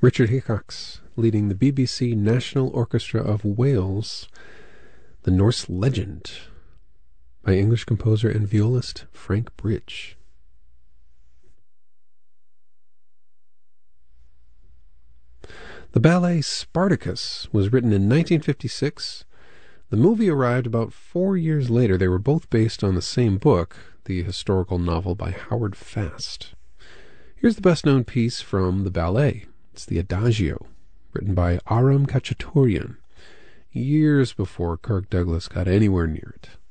Richard Hickox leading the BBC National Orchestra of Wales, The Norse Legend, by English composer and violist Frank Bridge. The ballet Spartacus was written in 1956. The movie arrived about 4 years later. They were both based on the same book, the historical novel by Howard Fast. Here's the best-known piece from the ballet. It's the Adagio, written by Aram Khachaturian, years before Kirk Douglas got anywhere near it.